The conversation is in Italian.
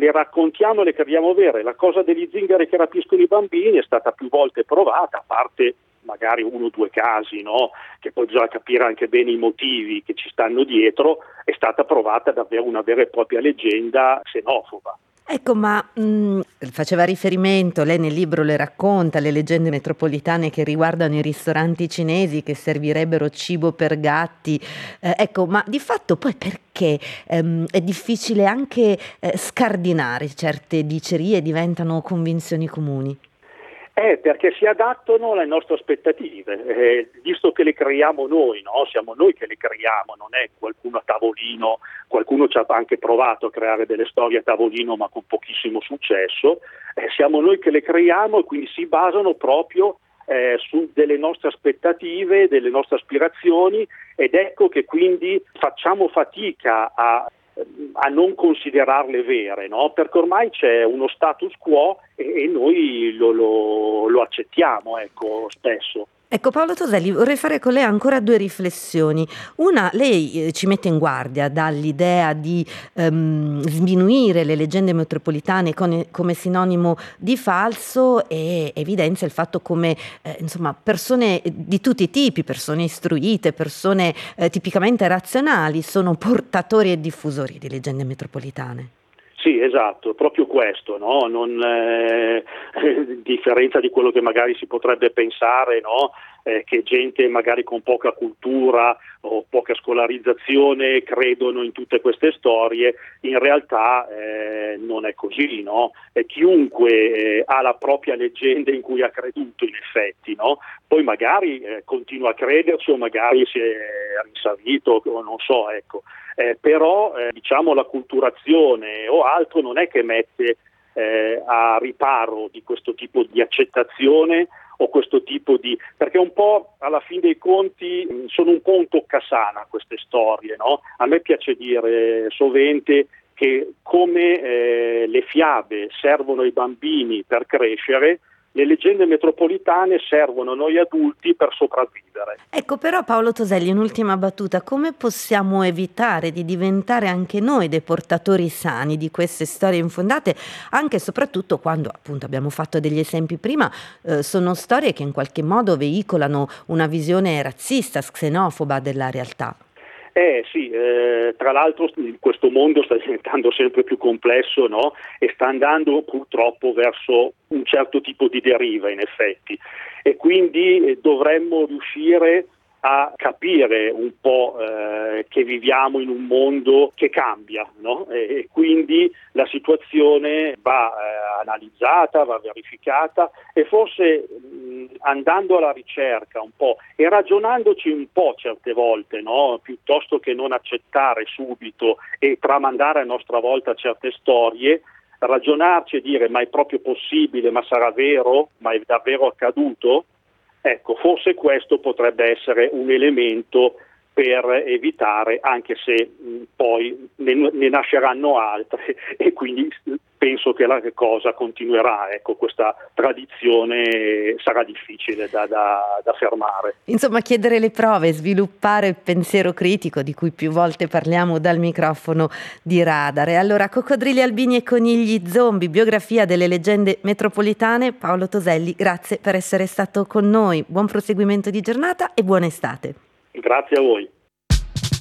le raccontiamo e le crediamo vere. La cosa degli zingari che rapiscono i bambini è stata più volte provata, a parte magari 1 o 2 casi, no? Che poi bisogna capire anche bene i motivi che ci stanno dietro, è stata provata davvero una vera e propria leggenda xenofoba. Ecco, ma faceva riferimento, lei nel libro le racconta, le leggende metropolitane che riguardano i ristoranti cinesi che servirebbero cibo per gatti. Ecco, ma di fatto poi perché è difficile anche scardinare certe dicerie, diventano convinzioni comuni? Perché si adattano alle nostre aspettative, visto che le creiamo noi, no? Siamo noi che le creiamo, non è qualcuno a tavolino. Qualcuno ci ha anche provato a creare delle storie a tavolino ma con pochissimo successo. Siamo noi che le creiamo e quindi si basano proprio su delle nostre aspettative, delle nostre aspirazioni, ed ecco che quindi facciamo fatica a non considerarle vere, no? Perché ormai c'è uno status quo e noi lo accettiamo, ecco, spesso. Ecco, Paolo Toselli, vorrei fare con lei ancora 2 riflessioni. Una, lei ci mette in guardia dall'idea di sminuire le leggende metropolitane come sinonimo di falso, e evidenzia il fatto come insomma persone di tutti i tipi, persone istruite, persone tipicamente razionali, sono portatori e diffusori di leggende metropolitane. Sì, esatto, proprio questo, no? Non, differenza di quello che magari si potrebbe pensare, no? Che gente magari con poca cultura o poca scolarizzazione credono in tutte queste storie. In realtà non è così, no? Chiunque ha la propria leggenda in cui ha creduto, in effetti, no? Poi magari continua a crederci o magari si è rinsavito, o non so, ecco. Però diciamo la culturazione o altro non è che mette a riparo di questo tipo di accettazione o questo tipo di, perché un po' alla fin dei conti sono un po' un toccasana queste storie, no? A me piace dire sovente che come le fiabe servono ai bambini per crescere, le leggende metropolitane servono a noi adulti per sopravvivere. Ecco, però Paolo Toselli, un'ultima battuta: come possiamo evitare di diventare anche noi dei portatori sani di queste storie infondate, anche e soprattutto quando, appunto, abbiamo fatto degli esempi prima, sono storie che in qualche modo veicolano una visione razzista, xenofoba della realtà? Sì, tra l'altro questo mondo sta diventando sempre più complesso, no? E sta andando purtroppo verso un certo tipo di deriva, in effetti, e quindi dovremmo riuscire a capire un po' che viviamo in un mondo che cambia, no? E quindi la situazione va analizzata, va verificata, e forse andando alla ricerca un po' e ragionandoci un po' certe volte, no? Piuttosto che non accettare subito e tramandare a nostra volta certe storie, ragionarci e dire: ma è proprio possibile, ma sarà vero, ma è davvero accaduto? Ecco, forse questo potrebbe essere un elemento per evitare, anche se poi ne nasceranno altre e quindi penso che la cosa continuerà, ecco, questa tradizione sarà difficile da fermare. Insomma, chiedere le prove, sviluppare il pensiero critico di cui più volte parliamo dal microfono di Radar. E allora, Coccodrilli, albini e conigli zombie, biografia delle leggende metropolitane. Paolo Toselli, grazie per essere stato con noi. Buon proseguimento di giornata e buona estate. Grazie a voi.